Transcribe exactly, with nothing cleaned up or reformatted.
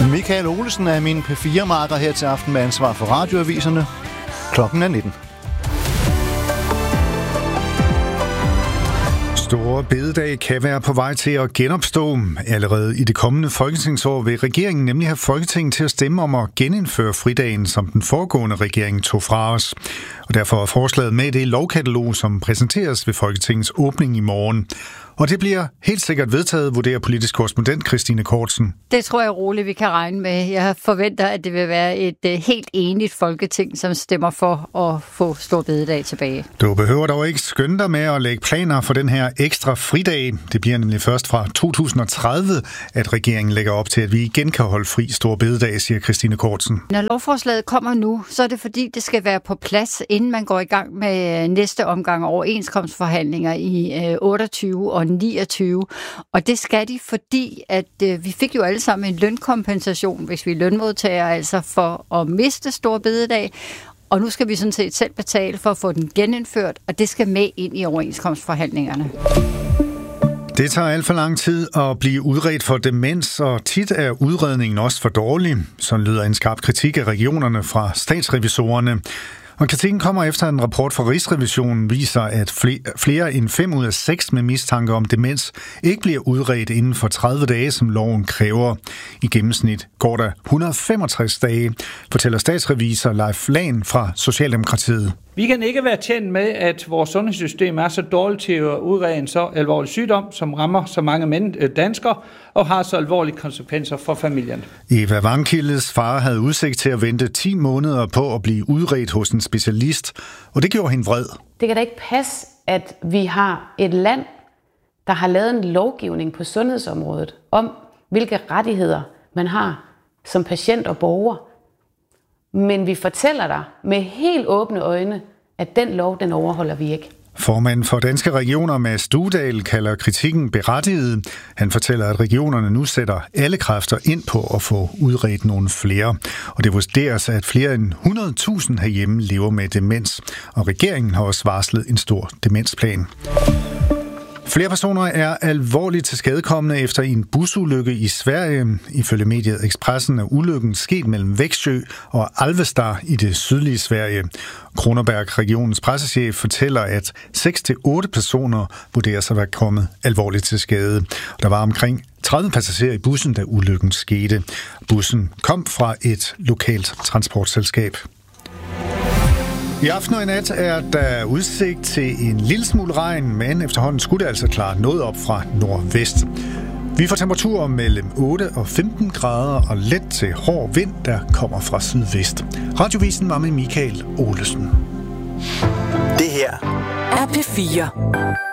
Michael Olesen er min P fire-marker her til aften med ansvar for radioaviserne. Klokken er nitten. Store bededag kan være på vej til at genopstå. Allerede i det kommende folketingsår vil regeringen nemlig have Folketinget til at stemme om at genindføre fridagen, som den foregående regering tog fra os. Og derfor er forslaget med i det lovkatalog, som præsenteres ved Folketingets åbning i morgen. Og det bliver helt sikkert vedtaget, vurderer politisk korrespondent Christine Kortsen. Det tror jeg roligt, vi kan regne med. Jeg forventer, at det vil være et uh, helt enigt Folketing, som stemmer for at få stor bededag tilbage. Du behøver dog ikke skynde dig med at lægge planer for den her ekstra fridag. Det bliver nemlig først fra to tusind og tredive, at regeringen lægger op til, at vi igen kan holde fri stor bededag, siger Christine Kortsen. Når lovforslaget kommer nu, så er det fordi, det skal være på plads, inden man går i gang med næste omgang overenskomstforhandlinger i uh, otteogtyve og niogtyve. Og det skal de, fordi at øh, vi fik jo alle sammen en lønkompensation, hvis vi er lønmodtagere, altså for at miste stor bededag. Og nu skal vi sådan set selv betale for at få den genindført, og det skal med ind i overenskomstforhandlingerne. Det tager alt for lang tid at blive udredt for demens, og tit er udredningen også for dårlig. Sådan lyder en skarp kritik af regionerne fra statsrevisorerne. Og kritikken kommer efter en rapport fra Rigsrevisionen viser, at flere end fem ud af seks med mistanke om demens ikke bliver udredt inden for tredive dage, som loven kræver. I gennemsnit går der et hundrede og femogtres dage, fortæller statsrevisor Leif Lahn fra Socialdemokratiet. Vi kan ikke være tjent med, at vores sundhedssystem er så dårligt til at udrede en så alvorlig sygdom, som rammer så mange danskere og har så alvorlige konsekvenser for familien. Eva Vangkildes far havde udsigt til at vente ti måneder på at blive udredt hos en specialist, og det gjorde hende vred. Det kan da ikke passe, at vi har et land, der har lavet en lovgivning på sundhedsområdet om, hvilke rettigheder man har som patient og borger. Men vi fortæller dig med helt åbne øjne, at den lov, den overholder vi ikke. Formanden for Danske Regioner, Mads Studal, kalder kritikken berettiget. Han fortæller, at regionerne nu sætter alle kræfter ind på at få udredt nogle flere. Og det vurderes, at flere end hundrede tusind herhjemme lever med demens. Og regeringen har også varslet en stor demensplan. Flere personer er alvorligt tilskadekomne efter en busulykke i Sverige. Ifølge mediet Expressen er ulykken sket mellem Växjö og Alvesta i det sydlige Sverige. Kronoberg regionens pressechef fortæller, at seks til otte personer vurderes at være kommet alvorligt til skade. Der var omkring tredive passagerer i bussen, da ulykken skete. Bussen kom fra et lokalt transportselskab. I aften og i nat er der udsigt til en lille smule regn, men efterhånden skulle det altså klare noget op fra nordvest. Vi får temperaturer mellem otte og femten grader og let til hård vind, der kommer fra sydvest. Radiovisen var med Michael Olesen. Det her er P fire.